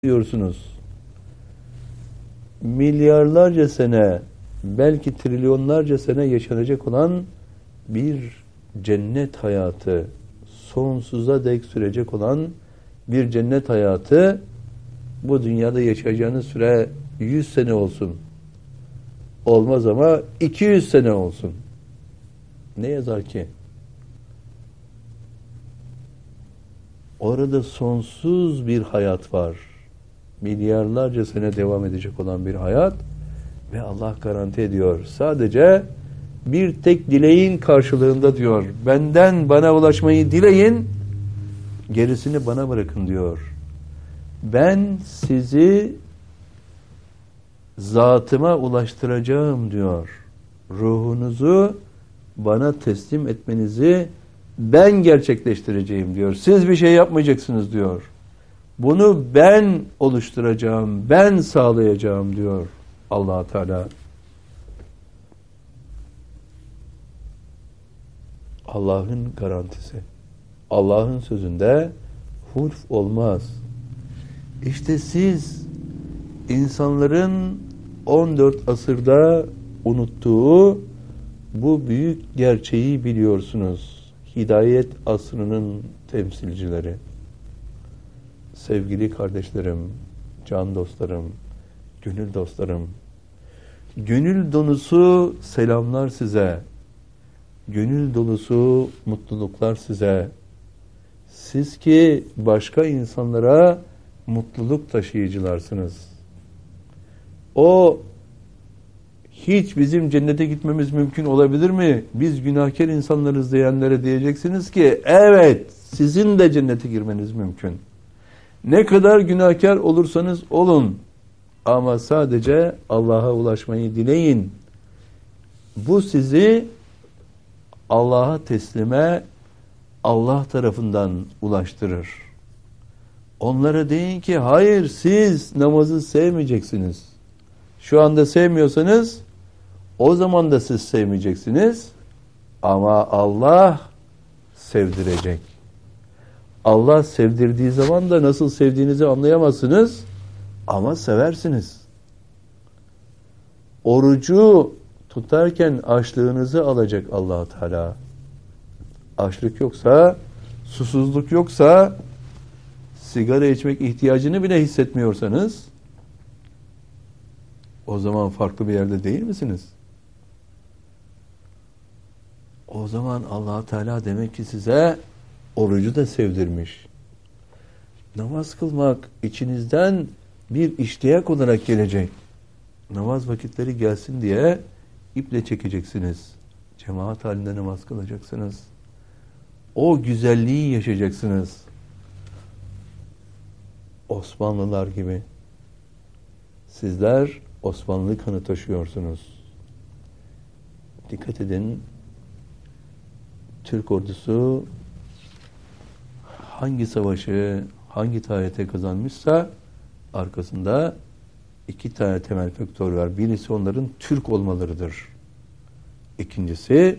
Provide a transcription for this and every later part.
diyorsunuz. Milyarlarca sene, belki trilyonlarca sene yaşanacak olan bir cennet hayatı, sonsuza dek sürecek olan bir cennet hayatı, bu dünyada yaşayacağınız süre 100 sene olsun. Olmaz ama 200 sene olsun. Ne yazar ki? Orada sonsuz bir hayat var. Milyarlarca sene devam edecek olan bir hayat ve Allah garanti ediyor. Sadece bir tek dileğin karşılığında diyor. Benden bana ulaşmayı dileyin, gerisini bana bırakın diyor. Ben sizi zatıma ulaştıracağım diyor. Ruhunuzu bana teslim etmenizi ben gerçekleştireceğim diyor. Siz bir şey yapmayacaksınız diyor. Bunu ben oluşturacağım, ben sağlayacağım diyor Allah Teala. Allah'ın garantisi. Allah'ın sözünde hulf olmaz. İşte siz insanların 14 asırda unuttuğu bu büyük gerçeği biliyorsunuz. Hidayet asrının temsilcileri. Sevgili kardeşlerim, can dostlarım, gönül dostlarım, gönül dolusu selamlar size, gönül dolusu mutluluklar size. Siz ki başka insanlara mutluluk taşıyıcılarsınız. Hiç bizim cennete gitmemiz mümkün olabilir mi? Biz günahkar insanlarız diyenlere diyeceksiniz ki evet, sizin de cennete girmeniz mümkün. Ne kadar günahkar olursanız olun ama sadece Allah'a ulaşmayı dileyin. Bu sizi Allah'a teslime Allah tarafından ulaştırır. Onlara deyin ki hayır, siz namazı sevmeyeceksiniz. Şu anda sevmiyorsanız o zaman da siz sevmeyeceksiniz ama Allah sevdirecek. Allah sevdirdiği zaman da nasıl sevdiğinizi anlayamazsınız ama seversiniz. Orucu tutarken açlığınızı alacak Allah Teala. Açlık yoksa, susuzluk yoksa, sigara içmek ihtiyacını bile hissetmiyorsanız o zaman farklı bir yerde değil misiniz? O zaman Allah Teala demek ki size orucu da sevdirmiş. Namaz kılmak içinizden bir iştiyak olarak gelecek. Namaz vakitleri gelsin diye iple çekeceksiniz. Cemaat halinde namaz kılacaksınız. O güzelliği yaşayacaksınız. Osmanlılar gibi. Sizler Osmanlı kanı taşıyorsunuz. Dikkat edin. Türk ordusu hangi savaşı, hangi tarihte kazanmışsa arkasında 2 tane temel faktör var. Birisi onların Türk olmalarıdır. İkincisi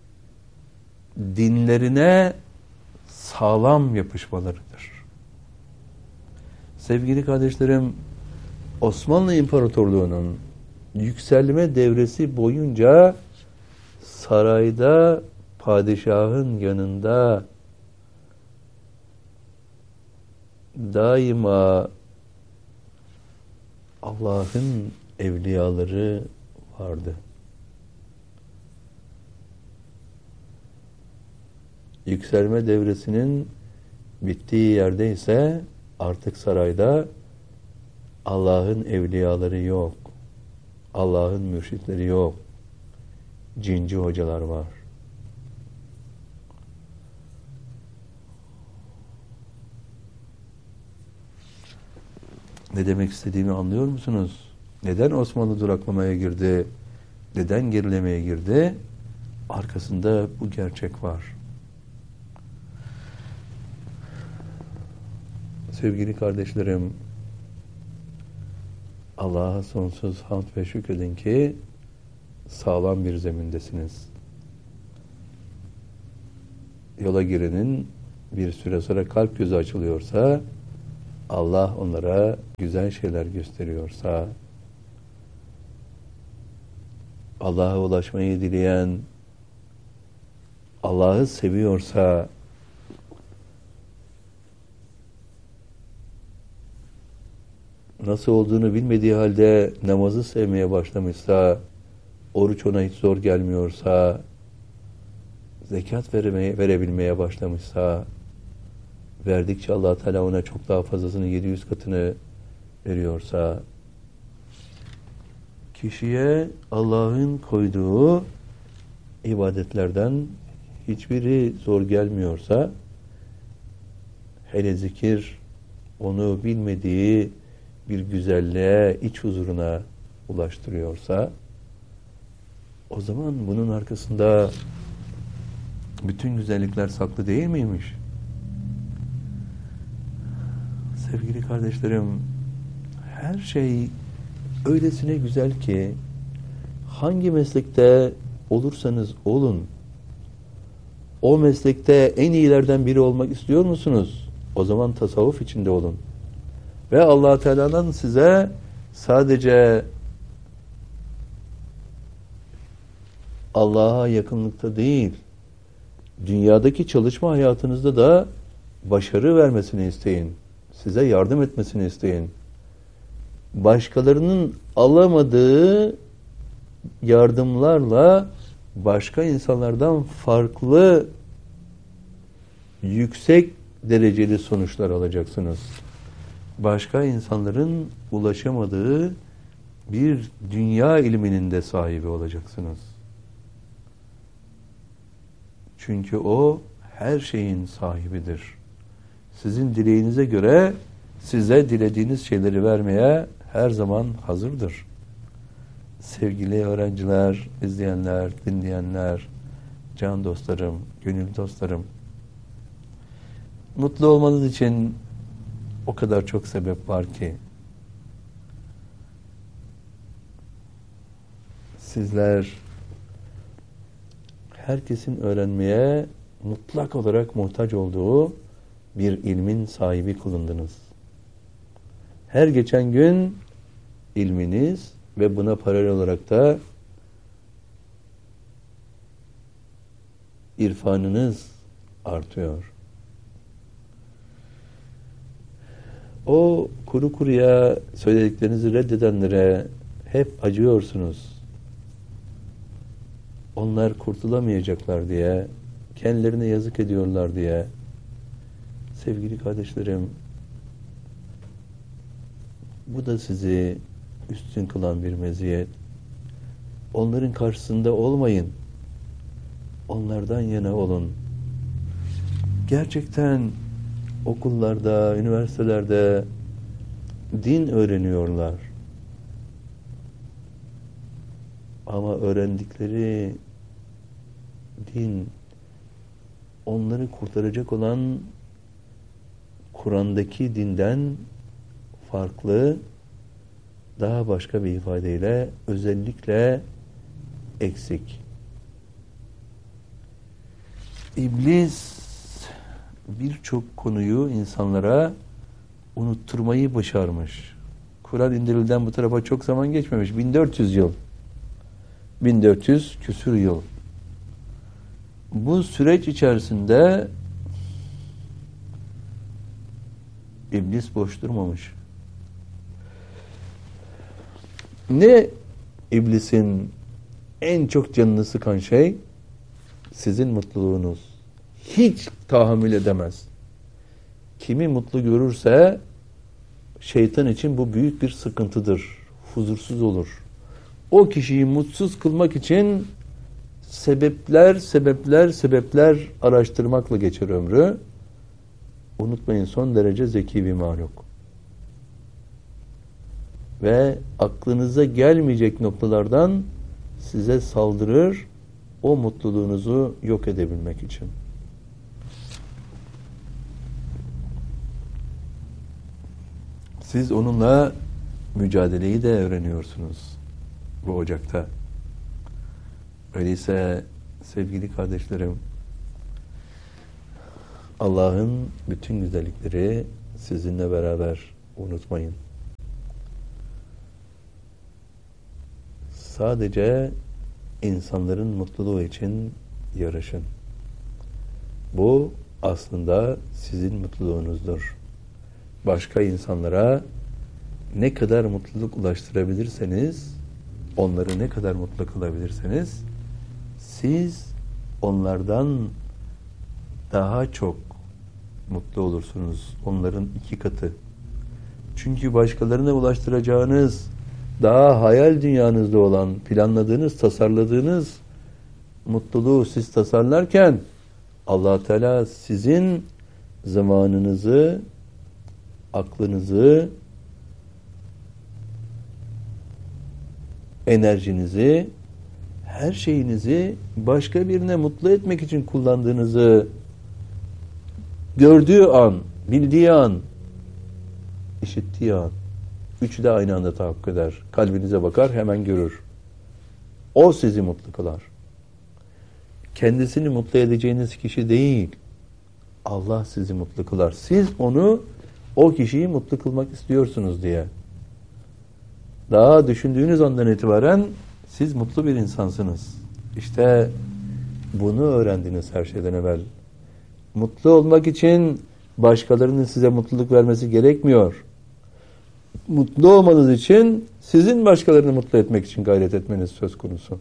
dinlerine sağlam yapışmalarıdır. Sevgili kardeşlerim, Osmanlı İmparatorluğu'nun yükselme devresi boyunca sarayda padişahın yanında daima Allah'ın evliyaları vardı. Yükselme devresinin bittiği yerde ise artık sarayda Allah'ın evliyaları yok. Allah'ın mürşitleri yok. Cinci hocalar var. Ne demek istediğimi anlıyor musunuz? Neden Osmanlı duraklamaya girdi? Neden gerilemeye girdi? Arkasında bu gerçek var. Sevgili kardeşlerim, Allah'a sonsuz hamd ve şükredin ki sağlam bir zemindesiniz. Yola girenin bir süre sonra kalp gözü açılıyorsa Allah onlara güzel şeyler gösteriyorsa, Allah'a ulaşmayı dileyen, Allah'ı seviyorsa, nasıl olduğunu bilmediği halde namazı sevmeye başlamışsa, oruç ona hiç zor gelmiyorsa, zekat verebilmeye başlamışsa, verdikçe Allah Teala ona çok daha fazlasını, 700 katını veriyorsa, kişiye Allah'ın koyduğu ibadetlerden hiçbiri zor gelmiyorsa, hele zikir onu bilmediği bir güzelliğe, iç huzuruna ulaştırıyorsa, o zaman bunun arkasında bütün güzellikler saklı değil miymiş? Sevgili kardeşlerim, her şey öylesine güzel ki, hangi meslekte olursanız olun, o meslekte en iyilerden biri olmak istiyor musunuz? O zaman tasavvuf içinde olun. Ve Allah Teala'dan size sadece Allah'a yakınlıkta değil, dünyadaki çalışma hayatınızda da başarı vermesini isteyin. Size yardım etmesini isteyin. Başkalarının alamadığı yardımlarla başka insanlardan farklı, yüksek dereceli sonuçlar alacaksınız. Başka insanların ulaşamadığı bir dünya ilminin de sahibi olacaksınız. Çünkü o her şeyin sahibidir. Sizin dileğinize göre size dilediğiniz şeyleri vermeye her zaman hazırdır. Sevgili öğrenciler, izleyenler, dinleyenler, can dostlarım, gönül dostlarım, mutlu olmanız için o kadar çok sebep var ki, sizler herkesin öğrenmeye mutlak olarak muhtaç olduğu bir ilmin sahibi kılındınız. Her geçen gün ilminiz ve buna paralel olarak da irfanınız artıyor. O kuru kuruya söylediklerinizi reddedenlere hep acıyorsunuz. Onlar kurtulamayacaklar diye, kendilerine yazık ediyorlar diye. Sevgili kardeşlerim, bu da sizi üstün kılan bir meziyet. Onların karşısında olmayın. Onlardan yana olun. Gerçekten okullarda, üniversitelerde din öğreniyorlar. Ama öğrendikleri din onları kurtaracak olan Kur'an'daki dinden farklı, daha başka bir ifadeyle özellikle eksik. İblis birçok konuyu insanlara unutturmayı başarmış. Kur'an indirilden bu tarafa çok zaman geçmemiş. 1400 yıl. 1400 küsur yıl. Bu süreç içerisinde İblis boş durmamış. Ne İblisin en çok canını sıkan şey? Sizin mutluluğunuz. Hiç tahammül edemez. Kimi mutlu görürse şeytan için bu büyük bir sıkıntıdır. Huzursuz olur. O kişiyi mutsuz kılmak için sebepler araştırmakla geçer ömrü. Unutmayın, son derece zeki bir mahluk. Ve aklınıza gelmeyecek noktalardan size saldırır, o mutluluğunuzu yok edebilmek için. Siz onunla mücadeleyi de öğreniyorsunuz bu ocakta. Öyleyse sevgili kardeşlerim, Allah'ın bütün güzellikleri sizinle beraber, unutmayın. Sadece insanların mutluluğu için yarışın. Bu aslında sizin mutluluğunuzdur. Başka insanlara ne kadar mutluluk ulaştırabilirseniz, onları ne kadar mutlu kılabilirseniz, siz onlardan daha çok mutlu olursunuz. Onların 2 katı. Çünkü başkalarına ulaştıracağınız, daha hayal dünyanızda olan, planladığınız, tasarladığınız mutluluğu siz tasarlarken, Allah Teala sizin zamanınızı, aklınızı, enerjinizi, her şeyinizi başka birine mutlu etmek için kullandığınızı gördüğü an, bildiği an, işittiği an, 3'ü de aynı anda tahakkuk eder. Kalbinize bakar, hemen görür. O sizi mutlu kılar. Kendisini mutlu edeceğiniz kişi değil, Allah sizi mutlu kılar. Siz onu, o kişiyi mutlu kılmak istiyorsunuz diye. Daha düşündüğünüz andan itibaren siz mutlu bir insansınız. İşte bunu öğrendiniz her şeyden evvel. Mutlu olmak için başkalarının size mutluluk vermesi gerekmiyor. Mutlu olmanız için sizin başkalarını mutlu etmek için gayret etmeniz söz konusu.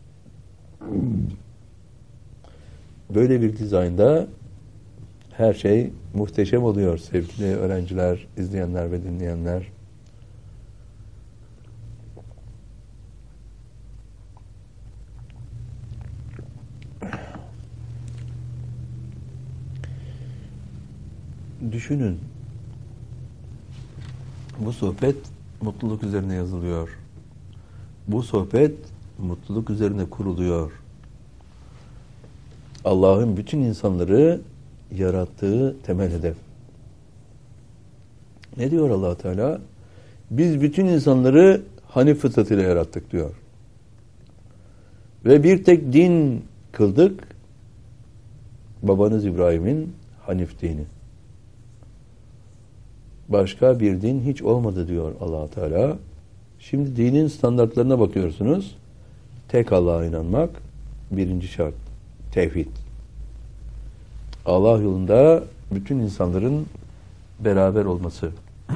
Böyle bir dizaynda her şey muhteşem oluyor sevgili öğrenciler, izleyenler ve dinleyenler. Düşünün. Bu sohbet mutluluk üzerine yazılıyor. Bu sohbet mutluluk üzerine kuruluyor. Allah'ın bütün insanları yarattığı temel hedef. Ne diyor Allah Teala? Biz bütün insanları Hanif fıtratıyla yarattık diyor. Ve bir tek din kıldık. Babanız İbrahim'in Hanif dini. Başka bir din hiç olmadı diyor Allah Teala. Şimdi dinin standartlarına bakıyorsunuz. Tek Allah'a inanmak birinci şart. Tevhid. Allah yolunda bütün insanların beraber olması.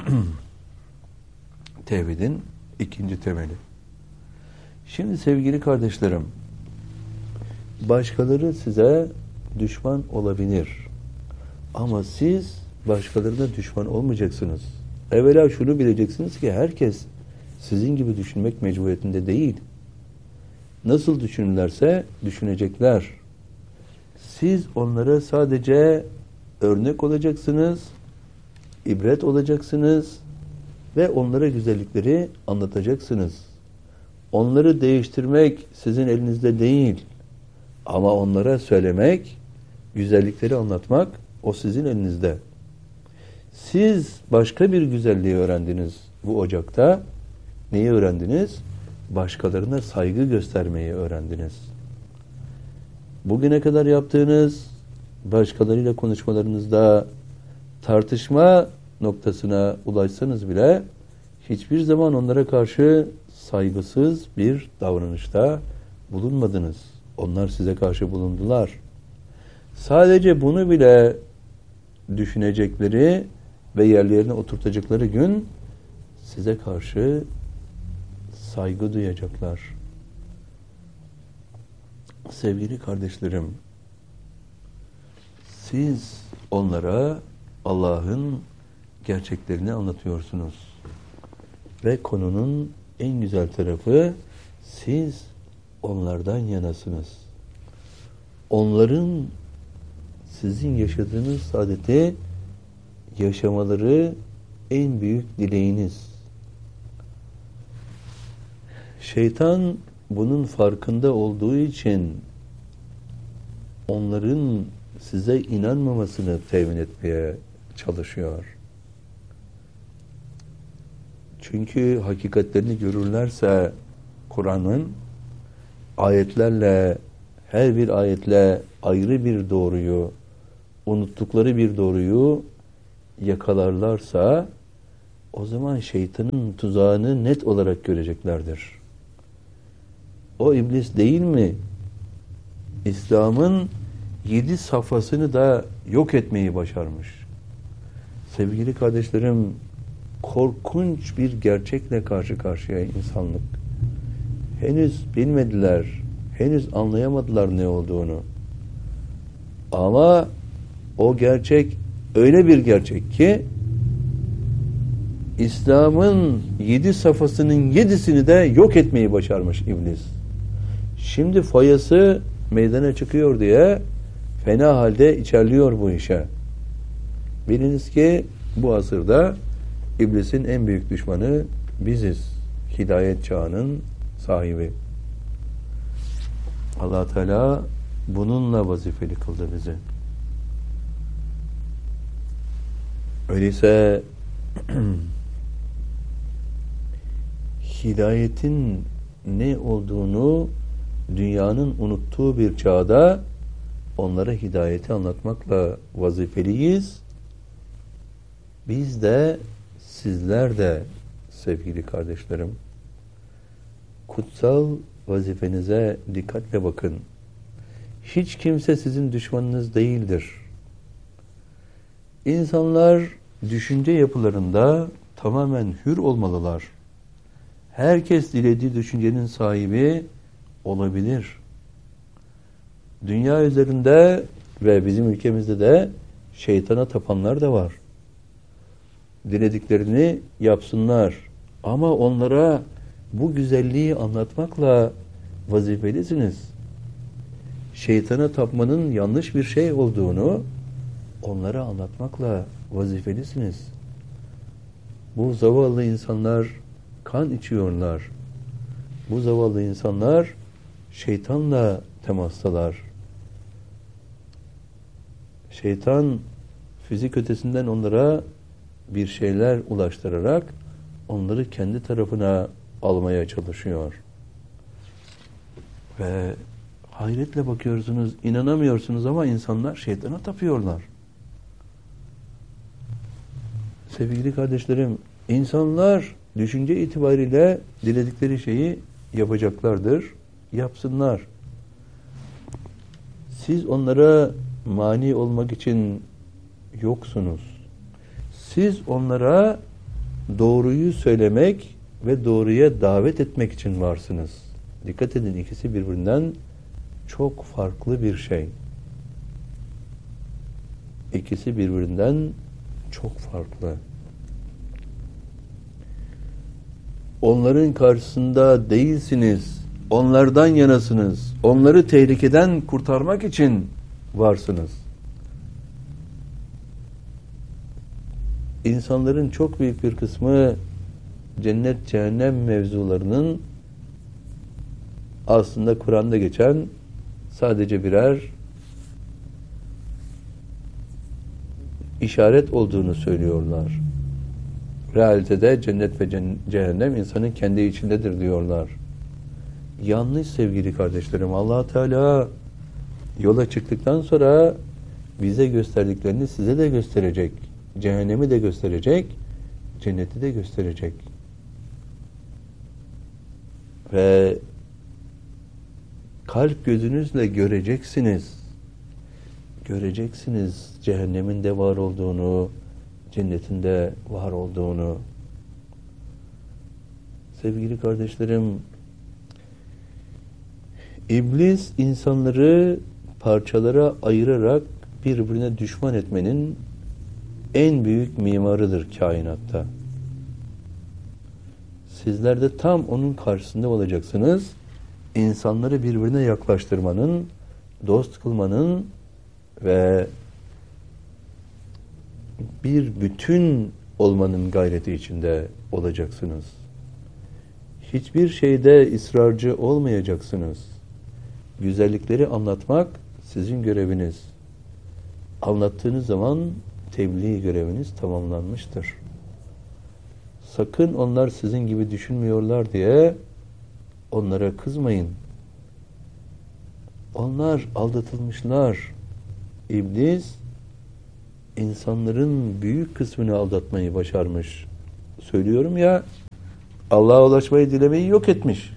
Tevhidin ikinci temeli. Şimdi sevgili kardeşlerim, başkaları size düşman olabilir. Ama siz başkalarına düşman olmayacaksınız. Evvela şunu bileceksiniz ki herkes sizin gibi düşünmek mecburiyetinde değil. Nasıl düşünürlerse düşünecekler. Siz onlara sadece örnek olacaksınız, ibret olacaksınız ve onlara güzellikleri anlatacaksınız. Onları değiştirmek sizin elinizde değil. Ama onlara söylemek, güzellikleri anlatmak o sizin elinizde. Siz başka bir güzelliği öğrendiniz bu ocakta. Neyi öğrendiniz? Başkalarına saygı göstermeyi öğrendiniz. Bugüne kadar yaptığınız başkalarıyla konuşmalarınızda tartışma noktasına ulaşsanız bile hiçbir zaman onlara karşı saygısız bir davranışta bulunmadınız. Onlar size karşı bulundular. Sadece bunu bile düşünecekleri ve yerlerine oturtacakları gün size karşı saygı duyacaklar. Sevgili kardeşlerim, siz onlara Allah'ın gerçeklerini anlatıyorsunuz. Ve konunun en güzel tarafı siz onlardan yanasınız. Onların sizin yaşadığınız saadeti yaşamaları en büyük dileğiniz. Şeytan bunun farkında olduğu için onların size inanmamasını temin etmeye çalışıyor. Çünkü hakikatlerini görürlerse Kur'an'ın ayetlerle, her bir ayetle ayrı bir doğruyu, unuttukları bir doğruyu yakalarlarsa o zaman şeytanın tuzağını net olarak göreceklerdir. O iblis değil mi? İslam'ın 7 safhasını da yok etmeyi başarmış. Sevgili kardeşlerim, korkunç bir gerçekle karşı karşıya insanlık. Henüz bilmediler, henüz anlayamadılar ne olduğunu. Ama o gerçek öyle bir gerçek ki İslam'ın 7 safhasının 7'sini de yok etmeyi başarmış iblis. Şimdi fayası meydana çıkıyor diye fena halde içerliyor bu işe. Biliniz ki bu asırda iblisin en büyük düşmanı biziz. Hidayet çağının sahibi. Allah Teala bununla vazifeli kıldı bizi. Öyleyse hidayetin ne olduğunu dünyanın unuttuğu bir çağda onlara hidayeti anlatmakla vazifeliyiz. Biz de, sizler de sevgili kardeşlerim, kutsal vazifenize dikkatle bakın. Hiç kimse sizin düşmanınız değildir. İnsanlar düşünce yapılarında tamamen hür olmalılar. Herkes dilediği düşüncenin sahibi olabilir. Dünya üzerinde ve bizim ülkemizde de şeytana tapanlar da var. Dilediklerini yapsınlar. Ama onlara bu güzelliği anlatmakla vazifelisiniz. Şeytana tapmanın yanlış bir şey olduğunu onlara anlatmakla vazifelisiniz. Bu zavallı insanlar kan içiyorlar. Bu zavallı insanlar şeytanla temastalar. Şeytan fizik ötesinden onlara bir şeyler ulaştırarak onları kendi tarafına almaya çalışıyor. Ve hayretle bakıyorsunuz, inanamıyorsunuz ama insanlar şeytana tapıyorlar. Sevgili kardeşlerim, insanlar düşünce itibariyle diledikleri şeyi yapacaklardır. Yapsınlar. Siz onlara mani olmak için yoksunuz. Siz onlara doğruyu söylemek ve doğruya davet etmek için varsınız. Dikkat edin, ikisi birbirinden çok farklı bir şey. İkisi birbirinden çok farklı. Onların karşısında değilsiniz. Onlardan yanasınız. Onları tehlikeden kurtarmak için varsınız. İnsanların çok büyük bir kısmı cennet cehennem mevzularının aslında Kur'an'da geçen sadece birer işaret olduğunu söylüyorlar. Realitede cennet ve cehennem insanın kendi içindedir diyorlar. Yanlış sevgili kardeşlerim. Allah Teala yola çıktıktan sonra bize gösterdiklerini size de gösterecek. Cehennemi de gösterecek, cenneti de gösterecek. Ve kalp gözünüzle göreceksiniz. Göreceksiniz cehennemin de var olduğunu, cennetin de var olduğunu. Sevgili kardeşlerim, İblis insanları parçalara ayırarak birbirine düşman etmenin en büyük mimarıdır kainatta. Sizler de tam onun karşısında olacaksınız. İnsanları birbirine yaklaştırmanın, dost kılmanın ve bir bütün olmanın gayreti içinde olacaksınız. Hiçbir şeyde ısrarcı olmayacaksınız. Güzellikleri anlatmak sizin göreviniz. Anlattığınız zaman tebliğ göreviniz tamamlanmıştır. Sakın onlar sizin gibi düşünmüyorlar diye onlara kızmayın. Onlar aldatılmışlar. İblis insanların büyük kısmını aldatmayı başarmış. Söylüyorum ya, Allah'a ulaşmayı dilemeyi yok etmiş.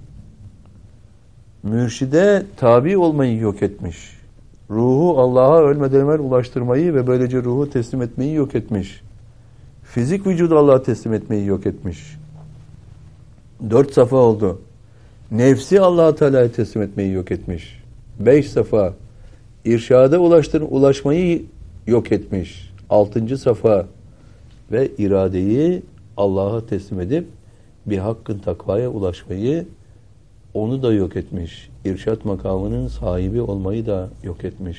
Mürşide tabi olmayı yok etmiş. Ruhu Allah'a ölmeden evvel ulaştırmayı ve böylece ruhu teslim etmeyi yok etmiş. Fizik vücudu Allah'a teslim etmeyi yok etmiş. 4 safa oldu. Nefsi Allah-u Teala'ya teslim etmeyi yok etmiş. 5 safa. İrşada ulaşmayı yok etmiş. 6. safa. Ve iradeyi Allah'a teslim edip bir hakkın takvaya ulaşmayı, onu da yok etmiş. İrşat makamının sahibi olmayı da yok etmiş.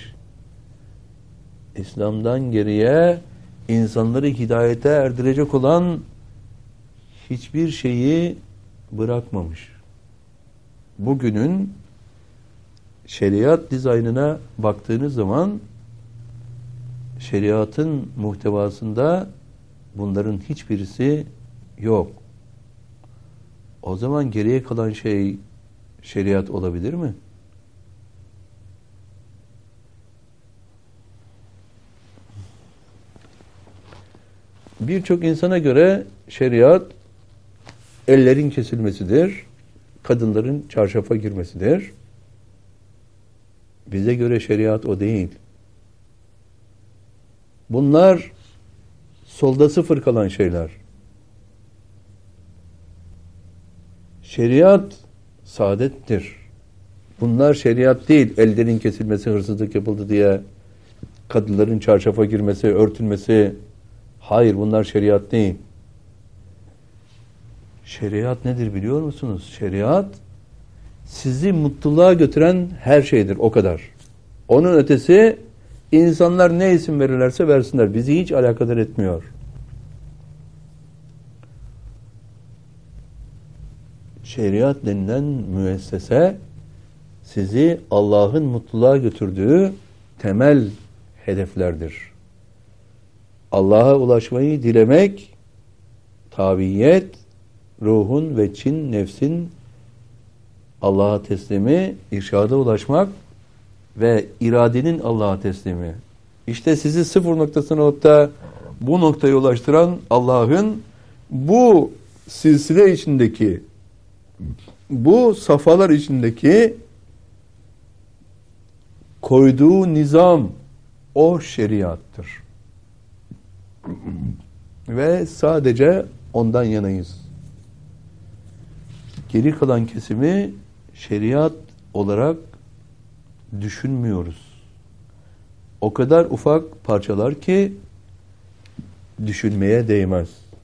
İslam'dan geriye insanları hidayete erdirecek olan hiçbir şeyi bırakmamış. Bugünün şeriat dizaynına baktığınız zaman şeriatın muhtevasında bunların hiçbirisi yok. O zaman geriye kalan şey şeriat olabilir mi? Birçok insana göre şeriat ellerin kesilmesidir, kadınların çarşafa girmesidir. Bize göre şeriat o değil. Bunlar solda sıfır kalan şeyler. Şeriat saadettir. Bunlar şeriat değil. Ellerin kesilmesi, hırsızlık yapıldı diye kadınların çarşafa girmesi, örtülmesi. Hayır, bunlar şeriat değil. Şeriat nedir biliyor musunuz? Şeriat sizi mutluluğa götüren her şeydir, o kadar. Onun ötesi insanlar ne isim verirlerse versinler. Bizi hiç alakadar etmiyor. Şeriat denilen müessese sizi Allah'ın mutluluğa götürdüğü temel hedeflerdir. Allah'a ulaşmayı dilemek, tabiyet, ruhun ve çin, nefsin Allah'a teslimi, irşada ulaşmak ve iradenin Allah'a teslimi. İşte sizi sıfır noktasına alıp da bu noktaya ulaştıran Allah'ın bu silsile içindeki, bu safhalar içindeki koyduğu nizam o şeriattır. Ve sadece ondan yanayız. Geri kalan kesimi şeriat olarak düşünmüyoruz. O kadar ufak parçalar ki düşünmeye değmez.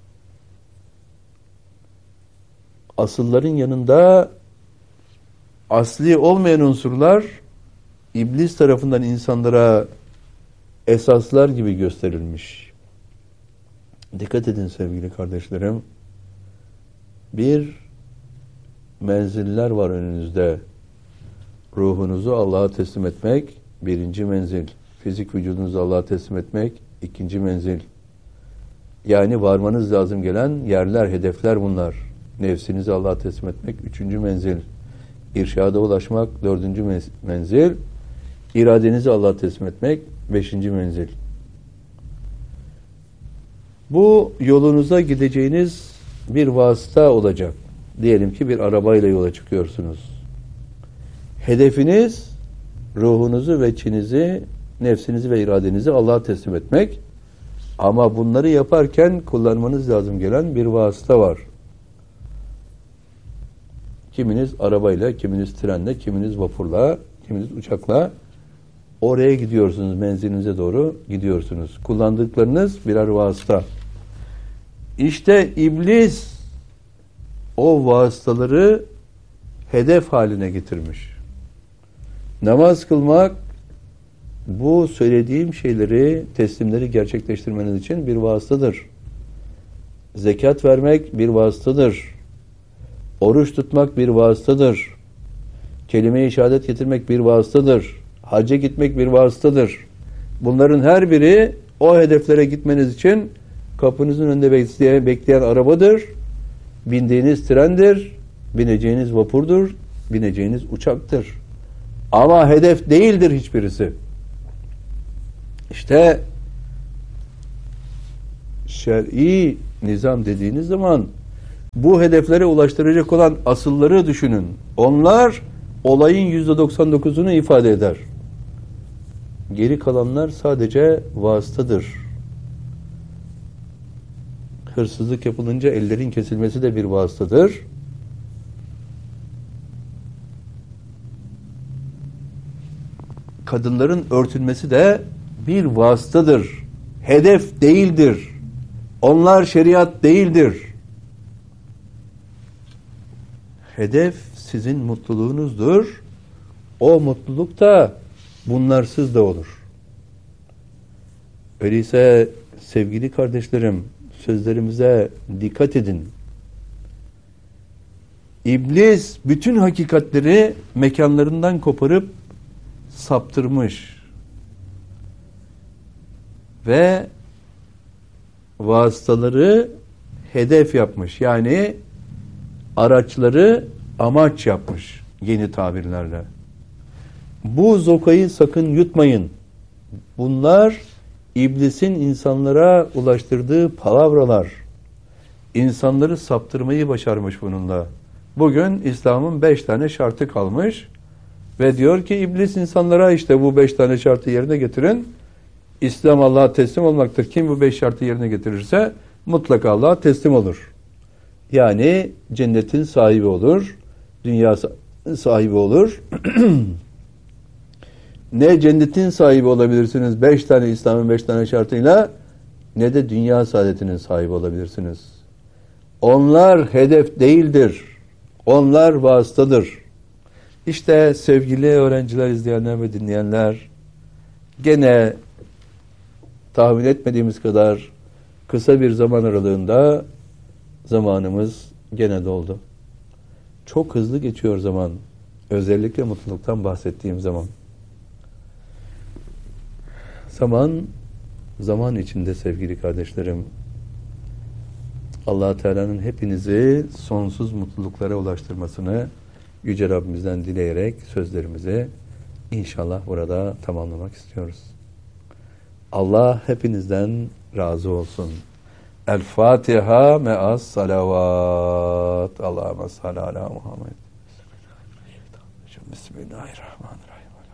Asılların yanında asli olmayan unsurlar İblis tarafından insanlara esaslar gibi gösterilmiş. Dikkat edin sevgili kardeşlerim. Bir menziller var önünüzde. Ruhunuzu Allah'a teslim etmek, 1. menzil. Fizik vücudunuzu Allah'a teslim etmek, 2. menzil. Yani varmanız lazım gelen yerler, hedefler bunlar. Nefsinizi Allah'a teslim etmek, 3. menzil. İrşada ulaşmak, 4. menzil. İradenizi Allah'a teslim etmek, 5. menzil. Bu yolunuza gideceğiniz bir vasıta olacak. Diyelim ki bir arabayla yola çıkıyorsunuz. Hedefiniz ruhunuzu ve çinizi, nefsinizi ve iradenizi Allah'a teslim etmek. Ama bunları yaparken kullanmanız lazım gelen bir vasıta var. Kiminiz arabayla, kiminiz trenle, kiminiz vapurla, kiminiz uçakla oraya gidiyorsunuz, menzilinize doğru gidiyorsunuz. Kullandıklarınız birer vasıta. İşte iblis o vasıtaları hedef haline getirmiş. Namaz kılmak bu söylediğim şeyleri, teslimleri gerçekleştirmeniz için bir vasıtadır. Zekat vermek bir vasıtadır. Oruç tutmak bir vasıtadır. Kelime-i şehadet getirmek bir vasıtadır. Hacca gitmek bir vasıtadır. Bunların her biri o hedeflere gitmeniz için kapınızın önünde bekleyen arabadır. Bindiğiniz trendir. Bineceğiniz vapurdur. Bineceğiniz uçaktır. Ama hedef değildir hiçbirisi. İşte şer'i nizam dediğiniz zaman bu hedeflere ulaştıracak olan asılları düşünün. Onlar olayın %99'unu ifade eder. Geri kalanlar sadece vasıtadır. Hırsızlık yapılınca ellerin kesilmesi de bir vasıtadır. Kadınların örtülmesi de bir vasıtadır. Hedef değildir. Onlar şeriat değildir. Hedef sizin mutluluğunuzdur. O mutluluk da bunlarsız da olur. Öyleyse sevgili kardeşlerim, sözlerimize dikkat edin. İblis bütün hakikatleri mekanlarından koparıp saptırmış ve vasıtaları hedef yapmış. Yani araçları amaç yapmış yeni tabirlerle. Bu zokayı sakın yutmayın. Bunlar İblisin insanlara ulaştırdığı palavralar. İnsanları saptırmayı başarmış bununla. Bugün İslam'ın 5 tane şartı kalmış ve diyor ki İblis insanlara işte bu 5 tane şartı yerine getirin. İslam Allah'a teslim olmaktır. Kim bu 5 şartı yerine getirirse mutlaka Allah'a teslim olur. Yani cennetin sahibi olur, dünya sahibi olur. Ne cennetin sahibi olabilirsiniz 5 tane İslam'ın 5 tane şartıyla, ne de dünya saadetinin sahibi olabilirsiniz. Onlar hedef değildir. Onlar vasıtadır. İşte sevgili öğrenciler, izleyenler ve dinleyenler, gene tahmin etmediğimiz kadar kısa bir zaman aralığında zamanımız gene doldu. Çok hızlı geçiyor zaman. Özellikle mutluluktan bahsettiğim zaman. Zaman içinde sevgili kardeşlerim, Allah Teala'nın hepinizi sonsuz mutluluklara ulaştırmasını Yüce Rabbimizden dileyerek sözlerimizi inşallah burada tamamlamak istiyoruz. Allah hepinizden razı olsun. El Fatiha me'as salavat. Allahümme salli ala Muhammed. Bismillahirrahmanirrahim.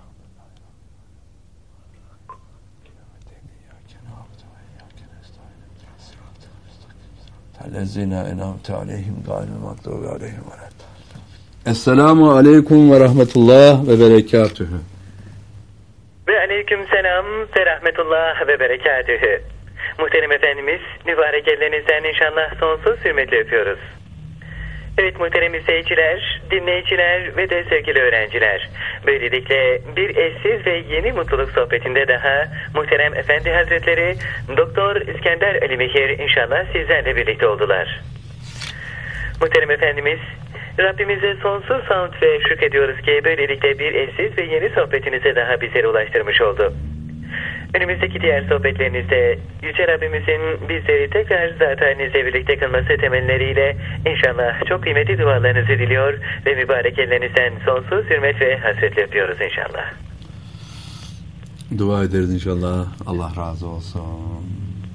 Ellezine en'amte aleyhim gâyril mağdûbi aleyhim ve lâddâllîn. Esselamu aleyküm ve rahmetullah ve berekatühü. Ve aleyküm selam ve rahmetullah ve berekatühü. Muhterem Efendimiz, mübarek ellerinizden inşallah sonsuz hürmetle öpüyoruz. Evet muhterem izleyiciler, dinleyiciler ve de sevgili öğrenciler. Böylelikle bir eşsiz ve yeni mutluluk sohbetinde daha muhterem Efendi Hazretleri Doktor İskender Ali Mihir inşallah sizlerle birlikte oldular. Muhterem Efendimiz, Rabbimize sonsuz hamd ve şükrediyoruz ki böylelikle bir eşsiz ve yeni sohbetinize daha bizleri ulaştırmış oldu. Önümüzdeki diğer sohbetlerinizde Yüce Rabbimizin bizleri tekrar zat-ı birlikte kılması temelleriyle inşallah çok kıymetli dualarınızı diliyor ve mübarek ellerinizden sonsuz hürmet ve hasretle öpüyoruz inşallah. Dua ederiz inşallah. Allah razı olsun.